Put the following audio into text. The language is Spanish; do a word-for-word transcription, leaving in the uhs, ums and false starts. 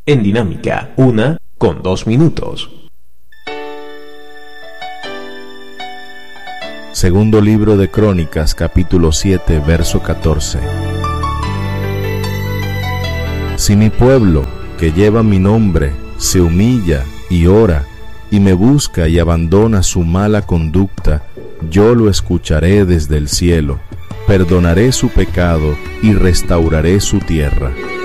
En dinámica, una con dos minutos. Segundo libro de Crónicas, capítulo siete, verso catorce. Si mi pueblo, que lleva mi nombre, se humilla y ora, y me busca y abandona su mala conducta, yo lo escucharé desde el cielo, perdonaré su pecado y restauraré su tierra.